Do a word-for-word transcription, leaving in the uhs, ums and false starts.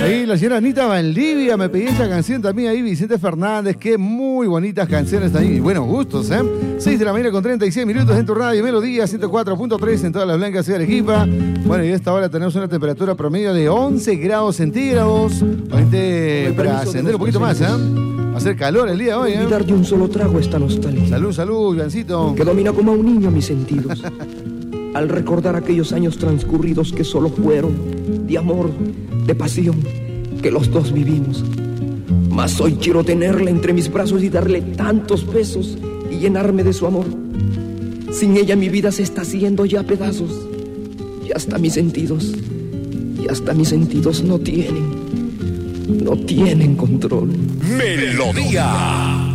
Ahí la señora Anita Valdivia me pedí esta canción también ahí, Vicente Fernández, qué muy bonitas canciones ahí, y buenos gustos, ¿eh? seis de la mañana con treinta y seis minutos en tu radio Melodía ciento cuatro punto tres en todas las blancas de Arequipa. Bueno, y a esta hora tenemos una temperatura promedio de once grados centígrados. Ahorita para ascender un poquito más, ¿eh? Va a hacer calor el día de hoy, ¿eh? Olvidar de un solo trago esta nostalgia. Salud, salud, Ivancito. Que domina como a un niño mis sentidos. Al recordar aquellos años transcurridos que solo fueron de amor, de pasión, que los dos vivimos. Mas hoy quiero tenerla entre mis brazos y darle tantos besos y llenarme de su amor. Sin ella mi vida se está haciendo ya pedazos. Y hasta mis sentidos, y hasta mis sentidos no tienen, no tienen control. Melodía.